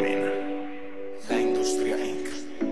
Cabina. La Industria Inc.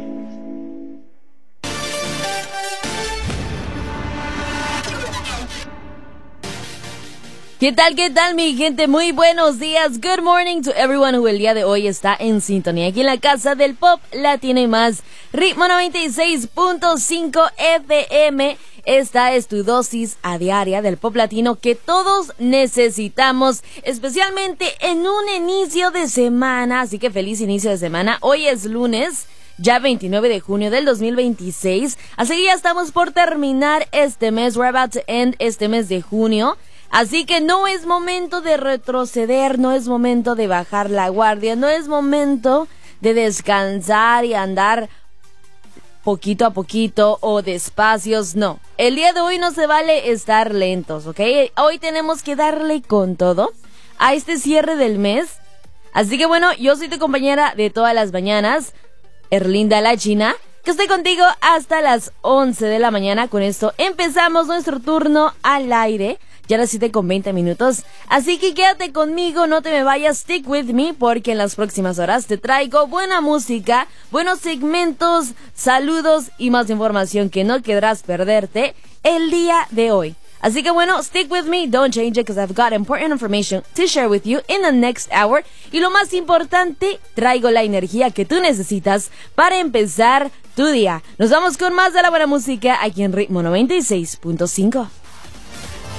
¿Qué tal, mi gente? Muy buenos días. Good morning to everyone who el día de hoy está en sintonía aquí en la casa del pop latino y más. Ritmo 96.5 FM. Esta es tu dosis a diaria del pop latino que todos necesitamos, especialmente en un inicio de semana. Así que feliz inicio de semana. Hoy es lunes, ya 29 de junio del 2026. Así que ya estamos por terminar este mes. We're about to end este mes de junio. Así que no es momento de retroceder, no es momento de bajar la guardia, no es momento de descansar y andar poquito a poquito o despacios, no. El día de hoy no se vale estar lentos, ¿ok? Hoy tenemos que darle con todo a este cierre del mes. Así que bueno, yo soy tu compañera de todas las mañanas, Erlinda la China, que estoy contigo hasta las 11 de la mañana. Con esto empezamos nuestro turno al aire. Ya las 7:20. Así que quédate conmigo, no te me vayas, stick with me, porque en las próximas horas te traigo buena música, buenos segmentos, saludos y más información que no querrás perderte el día de hoy. Así que bueno, stick with me, don't change it, because I've got important information to share with you in the next hour. Y lo más importante, traigo la energía que tú necesitas para empezar tu día. Nos vamos con más de la buena música aquí en Ritmo 96.5.